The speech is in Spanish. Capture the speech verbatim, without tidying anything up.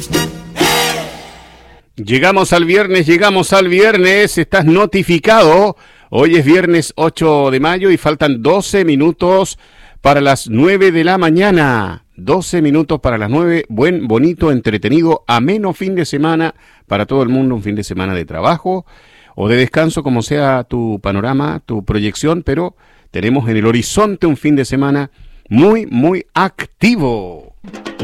Llegamos al viernes, llegamos al viernes, estás notificado. Hoy es viernes ocho de mayo y faltan doce minutos para las nueve de la mañana. doce minutos para las nueve. Buen, bonito, entretenido, ameno fin de semana para todo el mundo. Un fin de semana de trabajo o de descanso, como sea tu panorama, tu proyección, pero tenemos en el horizonte un fin de semana muy, muy activo.